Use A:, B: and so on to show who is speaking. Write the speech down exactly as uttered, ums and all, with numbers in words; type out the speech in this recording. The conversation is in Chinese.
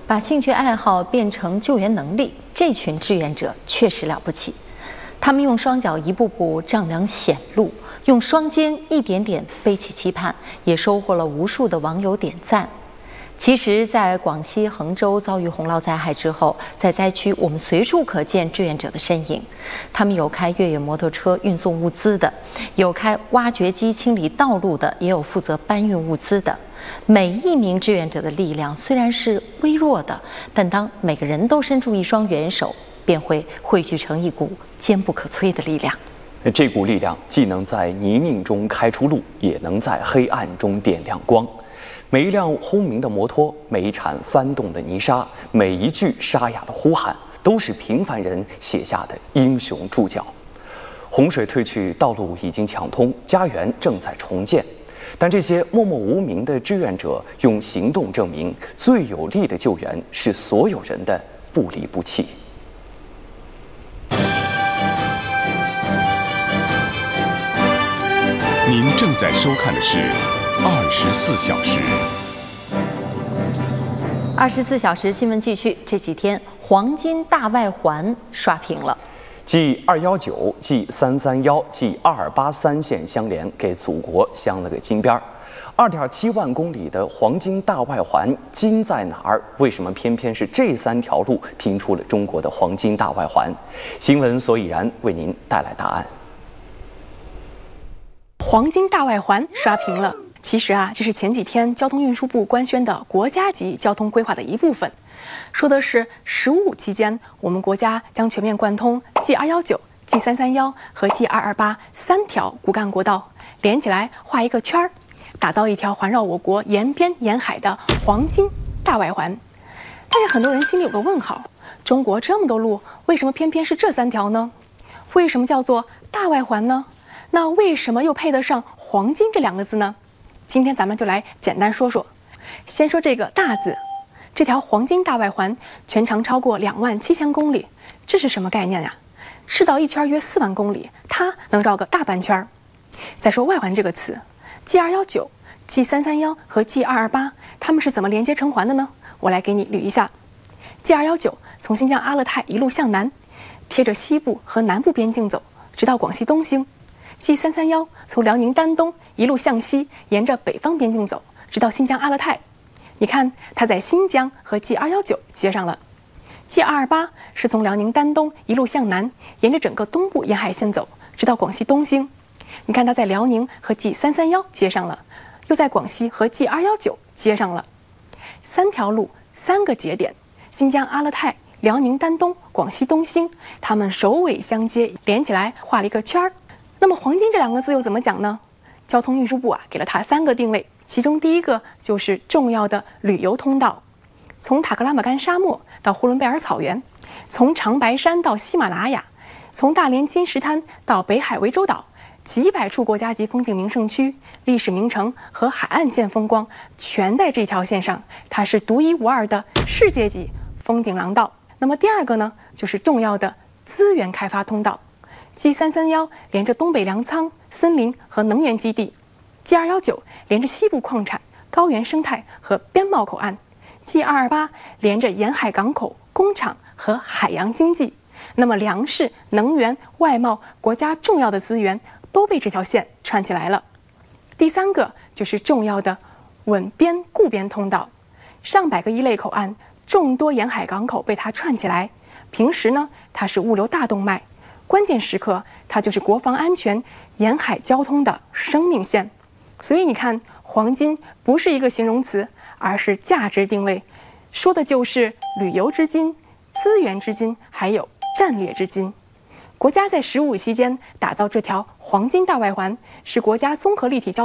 A: 把兴趣爱好变成救援能力，这群志愿者确实了不起。他们用双脚一步步丈量险路，用双肩一点点背起期盼，也收获了无数的网友点赞。其实，在广西衡州遭遇洪涝灾害之后，在灾区我们随处可见志愿者的身影。他们有开越野摩托车运送物资的，有开挖掘机清理道路的，也有负责搬运物资的。每一名志愿者的力量虽然是微弱的，但当每个人都伸出一双援手，便会汇聚成一股坚不可摧的力量。
B: 这股力量既能在泥泞中开出路，也能在黑暗中点亮光。每一辆轰鸣的摩托，每一铲翻动的泥沙，每一句沙哑的呼喊，都是平凡人写下的英雄注脚。洪水退去，道路已经抢通，家园正在重建。但这些默默无名的志愿者用行动证明，最有力的救援是所有人的不离不弃。
C: 您正在收看的是《二十四小时》。
A: 二十四小时新闻继续。这几天，黄金大外环刷屏了。
B: G 二一九、G 三三一、G 二二八三线相连，给祖国镶了个金边儿。二点七万公里的黄金大外环，金在哪儿？为什么偏偏是这三条路拼出了中国的黄金大外环？新闻所以然为您带来答案。
D: 黄金大外环刷屏了。其实啊，这是前几天交通运输部官宣的国家级交通规划的一部分，说的是“十五五”期间，我们国家将全面贯通 G 二一九、G 三三一和 G 二二八三条骨干国道，连起来画一个圈儿，打造一条环绕我国沿边沿海的黄金大外环。但是很多人心里有个问号：中国这么多路，为什么偏偏是这三条呢？为什么叫做大外环呢？那为什么又配得上黄金这两个字呢？今天咱们就来简单说说。先说这个大字，这条黄金大外环全长超过两万七千公里，这是什么概念呀？赤道一圈约四万公里，它能绕个大半圈。再说外环这个词 ，G 二一九、G 三三一和 G 二二八，它们是怎么连接成环的呢？我来给你捋一下。G 二一九从新疆阿勒泰一路向南，贴着西部和南部边境走，直到广西东兴。G 三三一从辽宁丹东一路向西，沿着北方边境走，直到新疆阿勒泰。你看，它在新疆和 G 二一九接上了。G 二二八是从辽宁丹东一路向南，沿着整个东部沿海线走，直到广西东兴。你看，它在辽宁和 G 三三一接上了，又在广西和 G 二一九接上了。三条路，三个节点：新疆阿勒泰、辽宁丹东、广西东兴，它们首尾相接，连起来画了一个圈儿。那么黄金这两个字又怎么讲呢？交通运输部啊给了它三个定位，其中第一个就是重要的旅游通道，从塔克拉玛干沙漠到呼伦贝尔草原，从长白山到喜马拉雅，从大连金石滩到北海涠洲岛，几百处国家级风景名胜区、历史名城和海岸线风光全在这条线上，它是独一无二的世界级风景廊道。那么第二个呢，就是重要的资源开发通道。G 三三一连着东北粮仓、森林和能源基地 ，G 二一九连着西部矿产、高原生态和边贸口岸 ，G 二二八连着沿海港口、工厂和海洋经济。那么粮食、能源、外贸，国家重要的资源都被这条线串起来了。第三个就是重要的稳边固边通道，上百个一类口岸、众多沿海港口被它串起来。平时呢，它是物流大动脉。关键时刻，它就是国防安全、沿海交通的生命线。所以你看，黄金不是一个形容词，而是价值定位，说的就是旅游之金、资源之金，还有战略之金。国家在“十五”期间打造这条黄金大外环，是国家综合立体交